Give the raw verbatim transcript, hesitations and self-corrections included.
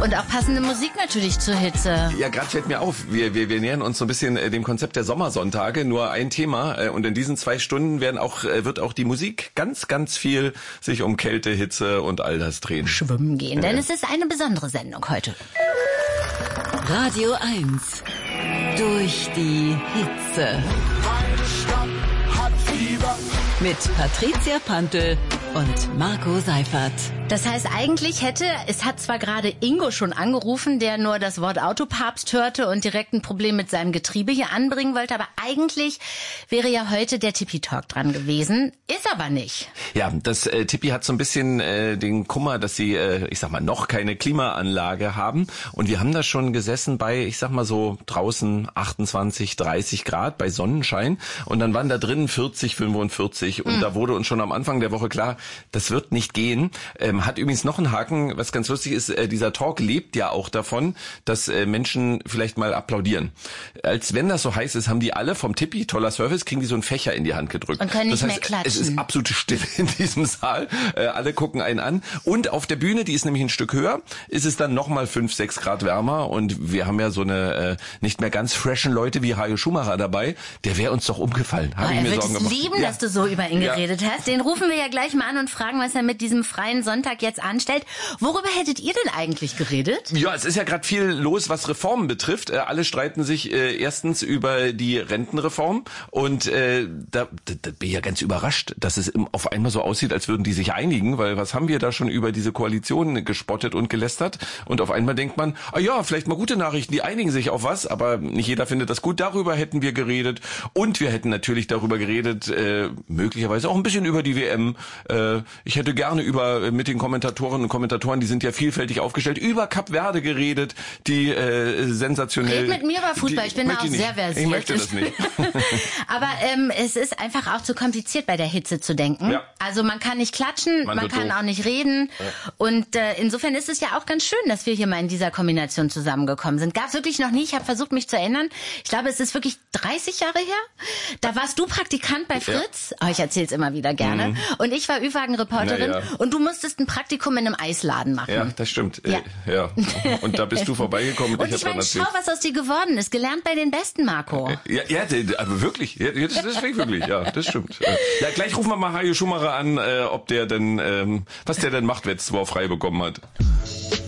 Und auch passende Musik natürlich zur Hitze. Ja, gerade fällt mir auf, wir, wir, wir nähern uns so ein bisschen äh, dem Konzept der Sommersonntage, nur ein Thema. Äh, und in diesen zwei Stunden werden auch, äh, wird auch die Musik ganz, ganz viel sich um Kälte, Hitze und all das drehen. Schwimmen gehen, denn äh. es ist eine besondere Sendung heute. Radio eins. Durch die Hitze. Meine Stadt hat Fieber. Mit Patricia Pantel und Marco Seifert. Das heißt, eigentlich hätte, es hat zwar gerade Ingo schon angerufen, der nur das Wort Autopapst hörte und direkt ein Problem mit seinem Getriebe hier anbringen wollte, aber eigentlich wäre ja heute der Tippi-Talk dran gewesen, ist aber nicht. Ja, das äh, Tippi hat so ein bisschen äh, den Kummer, dass sie, äh, ich sag mal, noch keine Klimaanlage haben und wir haben da schon gesessen bei, ich sag mal so draußen achtundzwanzig, dreißig Grad bei Sonnenschein und dann waren da drinnen vierzig, fünfundvierzig und mhm. da wurde uns schon am Anfang der Woche klar, das wird nicht gehen. Ähm, hat übrigens noch einen Haken, was ganz lustig ist, äh, dieser Talk lebt ja auch davon, dass äh, Menschen vielleicht mal applaudieren. Als wenn das so heiß ist, haben die alle vom Tippi, toller Service, kriegen die so einen Fächer in die Hand gedrückt. Und können nicht das heißt, mehr klatschen. Es ist absolute Stille in diesem Saal. Äh, alle gucken einen an. Und auf der Bühne, die ist nämlich ein Stück höher, ist es dann nochmal fünf, sechs Grad wärmer. Und wir haben ja so eine äh, nicht mehr ganz freshen Leute wie Hajo Schumacher dabei. Der wäre uns doch umgefallen. Hab oh, ich er mir wird Sorgen es gemacht. lieben, Ja. dass du so über ihn Ja. geredet hast. Den rufen wir ja gleich mal an und fragen, was er mit diesem freien Sonntag jetzt anstellt. Worüber hättet ihr denn eigentlich geredet? Ja, es ist ja gerade viel los, was Reformen betrifft. Äh, alle streiten sich äh, erstens über die Rentenreform und äh, da, da, da bin ich ja ganz überrascht, dass es im, auf einmal so aussieht, als würden die sich einigen, weil was haben wir da schon über diese Koalition gespottet und gelästert und auf einmal denkt man, ah ja, vielleicht mal gute Nachrichten, die einigen sich auf was, aber nicht jeder findet das gut. Darüber hätten wir geredet und wir hätten natürlich darüber geredet, äh, möglicherweise auch ein bisschen über die W M. Äh, ich hätte gerne über äh, mit den Kommentatorinnen und Kommentatoren, die sind ja vielfältig aufgestellt, über Kap Verde geredet, die äh, sensationell... Red mit mir über Fußball, die, ich bin da auch nicht. sehr versiert. Ich möchte das nicht. Aber ähm, es ist einfach auch zu kompliziert, bei der Hitze zu denken. Ja. Also man kann nicht klatschen, man, Man kann wird doof. auch nicht reden. Ja. Und äh, insofern ist es ja auch ganz schön, dass wir hier mal in dieser Kombination zusammengekommen sind. Gab es wirklich noch nie, ich habe versucht, mich zu erinnern. Ich glaube, es ist wirklich dreißig Jahre her. Da warst du Praktikant bei Fritz. Ja. Oh, ich erzähle es immer wieder gerne. Mhm. Und ich war Ü-Wagen-Reporterin. Ja. Und du musstest ein Praktikum in einem Eisladen machen. Ja, das stimmt. Ja. Äh, ja. Und da bist du vorbeigekommen. Und ich, ich meine, schau, was aus dir geworden ist. Gelernt bei den Besten, Marco. Ja, ja, aber wirklich. Ja, das, das klingt wirklich. Ja, das stimmt. Ja, gleich rufen wir mal Hajo Schumacher an, äh, ob der denn, ähm, was der denn macht, wenn es zwar frei bekommen hat.